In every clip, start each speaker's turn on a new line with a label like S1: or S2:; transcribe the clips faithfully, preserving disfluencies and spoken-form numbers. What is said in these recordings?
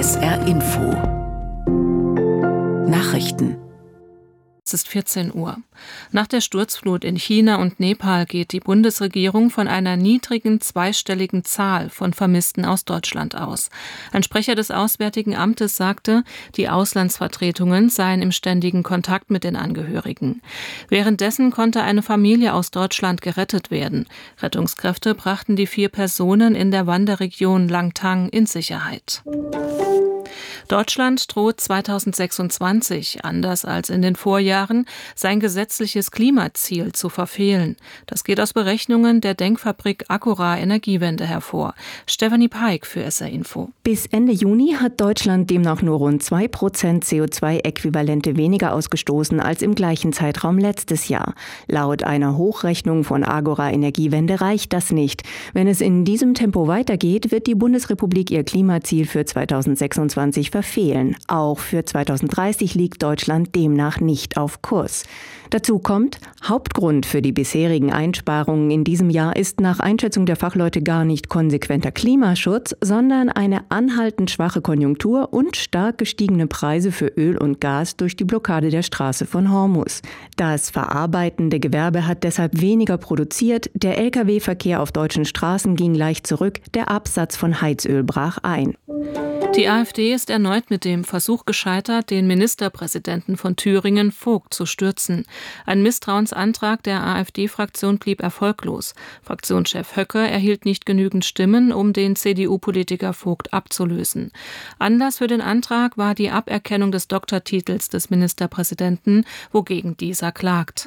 S1: S R Info Nachrichten.
S2: Es ist vierzehn Uhr. Nach der Sturzflut in China und Nepal geht die Bundesregierung von einer niedrigen zweistelligen Zahl von Vermissten aus Deutschland aus. Ein Sprecher des Auswärtigen Amtes sagte, die Auslandsvertretungen seien im ständigen Kontakt mit den Angehörigen. Währenddessen konnte eine Familie aus Deutschland gerettet werden. Rettungskräfte brachten die vier Personen in der Wanderregion Langtang in Sicherheit. Deutschland droht zweitausendsechsundzwanzig, anders als in den Vorjahren, sein gesetzliches Klimaziel zu verfehlen. Das geht aus Berechnungen der Denkfabrik Acura Energiewende hervor. Stefanie Peik für S R Info.
S3: Bis Ende Juni hat Deutschland demnach nur rund zwei Prozent C O zwei Äquivalente weniger ausgestoßen als im gleichen Zeitraum letztes Jahr. Laut einer Hochrechnung von Agora Energiewende reicht das nicht. Wenn es in diesem Tempo weitergeht, wird die Bundesrepublik ihr Klimaziel für zweitausendsechsundzwanzig verfehlen. Auch für zweitausenddreißig liegt Deutschland demnach nicht auf Kurs. Dazu kommt, Hauptgrund für die bisherigen Einsparungen in diesem Jahr ist nach Einschätzung der Fachleute gar nicht konsequenter Klimaschutz, sondern eine anhaltend schwache Konjunktur und stark gestiegene Preise für Öl und Gas durch die Blockade der Straße von Hormuz. Das verarbeitende Gewerbe hat deshalb weniger produziert, der L K W-Verkehr auf deutschen Straßen ging leicht zurück, der Absatz von Heizöl brach ein.
S2: Die AfD ist erneut mit dem Versuch gescheitert, den Ministerpräsidenten von Thüringen, Vogt, zu stürzen. Ein Misstrauensantrag der AfD-Fraktion blieb erfolglos. Fraktionschef Höcke erhielt nicht genügend Stimmen, um den C D U-Politiker Vogt abzulösen. Anlass für den Antrag war die Aberkennung des Doktortitels des Ministerpräsidenten, wogegen dieser klagt.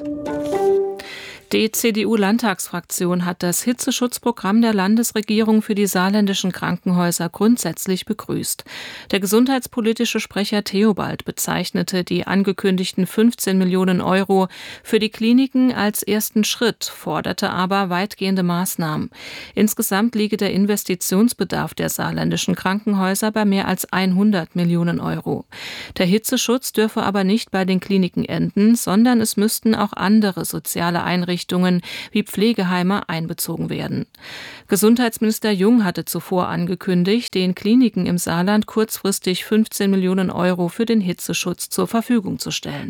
S2: Die C D U-Landtagsfraktion hat das Hitzeschutzprogramm der Landesregierung für die saarländischen Krankenhäuser grundsätzlich begrüßt. Der gesundheitspolitische Sprecher Theobald bezeichnete die angekündigten fünfzehn Millionen Euro für die Kliniken als ersten Schritt, forderte aber weitgehende Maßnahmen. Insgesamt liege der Investitionsbedarf der saarländischen Krankenhäuser bei mehr als hundert Millionen Euro. Der Hitzeschutz dürfe aber nicht bei den Kliniken enden, sondern es müssten auch andere soziale Einrichtungen wie Pflegeheime einbezogen werden. Gesundheitsminister Jung hatte zuvor angekündigt, den Kliniken im Saarland kurzfristig fünfzehn Millionen Euro für den Hitzeschutz zur Verfügung zu stellen.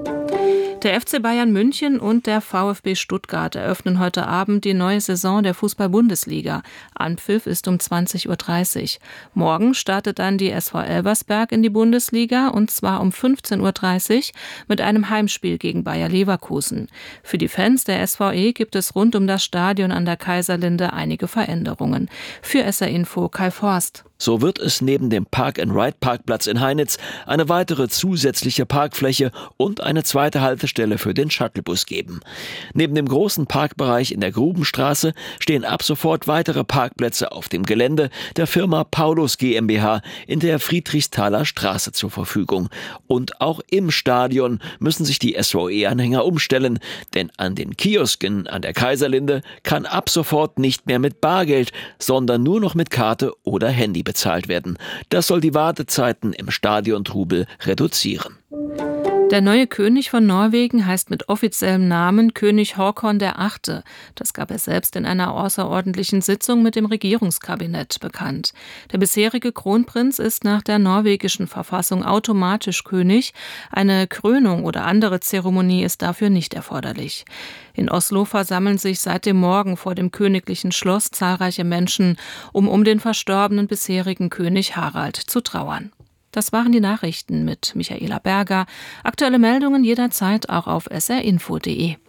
S2: Der F C Bayern München und der VfB Stuttgart eröffnen heute Abend die neue Saison der Fußball-Bundesliga. Anpfiff ist um zwanzig Uhr dreißig. Morgen startet dann die S V Elversberg in die Bundesliga, und zwar um fünfzehn Uhr dreißig mit einem Heimspiel gegen Bayer Leverkusen. Für die Fans der S V E gibt es rund um das Stadion an der Kaiserlinde einige Veränderungen. Für S R Info Kai Forst.
S4: So wird es neben dem Park-and-Ride-Parkplatz in Heinitz eine weitere zusätzliche Parkfläche und eine zweite Haltestelle für den Shuttlebus geben. Neben dem großen Parkbereich in der Grubenstraße stehen ab sofort weitere Parkplätze auf dem Gelände der Firma Paulus GmbH in der Friedrichsthaler Straße zur Verfügung. Und auch im Stadion müssen sich die S V E-Anhänger umstellen, denn an den Kiosken an der Kaiserlinde kann ab sofort nicht mehr mit Bargeld, sondern nur noch mit Karte oder Handy bezahlt werden. Das soll die Wartezeiten im Stadiontrubel reduzieren.
S2: Der neue König von Norwegen heißt mit offiziellem Namen König Håkon der Achte. Das gab er selbst in einer außerordentlichen Sitzung mit dem Regierungskabinett bekannt. Der bisherige Kronprinz ist nach der norwegischen Verfassung automatisch König. Eine Krönung oder andere Zeremonie ist dafür nicht erforderlich. In Oslo versammeln sich seit dem Morgen vor dem königlichen Schloss zahlreiche Menschen, um um den verstorbenen bisherigen König Harald zu trauern. Das waren die Nachrichten mit Michaela Berger. Aktuelle Meldungen jederzeit auch auf s r info punkt d e.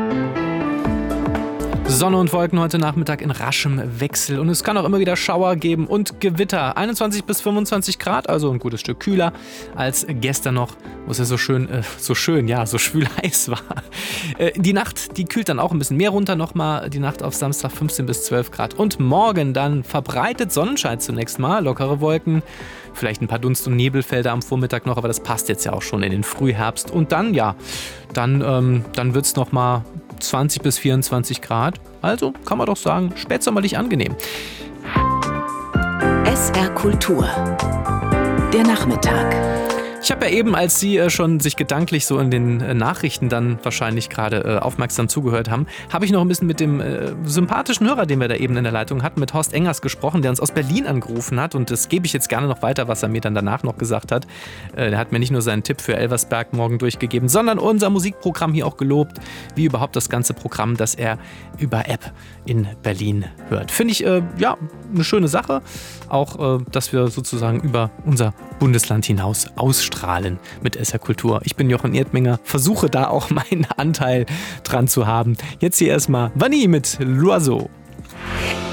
S5: Sonne und Wolken heute Nachmittag in raschem Wechsel. Und es kann auch immer wieder Schauer geben und Gewitter. einundzwanzig bis fünfundzwanzig Grad, also ein gutes Stück kühler als gestern noch, wo es ja so schön, äh, so schön, ja, so schwül heiß war. Äh, die Nacht, die kühlt dann auch ein bisschen mehr runter nochmal. Die Nacht auf Samstag fünfzehn bis zwölf Grad. Und morgen dann verbreitet Sonnenschein zunächst mal, lockere Wolken. Vielleicht ein paar Dunst- und Nebelfelder am Vormittag noch, aber das passt jetzt ja auch schon in den Frühherbst. Und dann, ja, dann, ähm, dann wird es nochmal zwanzig bis vierundzwanzig Grad. Also kann man doch sagen, spätsommerlich angenehm.
S1: S R Kultur. Der Nachmittag.
S5: Ich habe ja eben, als Sie äh, schon sich gedanklich so in den äh, Nachrichten dann wahrscheinlich gerade äh, aufmerksam zugehört haben, habe ich noch ein bisschen mit dem äh, sympathischen Hörer, den wir da eben in der Leitung hatten, mit Horst Engers gesprochen, der uns aus Berlin angerufen hat. Und das gebe ich jetzt gerne noch weiter, was er mir dann danach noch gesagt hat. Äh, der hat mir nicht nur seinen Tipp für Elversberg morgen durchgegeben, sondern unser Musikprogramm hier auch gelobt, wie überhaupt das ganze Programm, das er über App in Berlin hört. Finde ich, äh, ja, eine schöne Sache. Auch, äh, dass wir sozusagen über unser Bundesland hinaus ausstrahlen mit S R Kultur. Ich bin Jochen Erdminger, versuche da auch meinen Anteil dran zu haben. Jetzt hier erstmal Vanille mit L'Oiseau.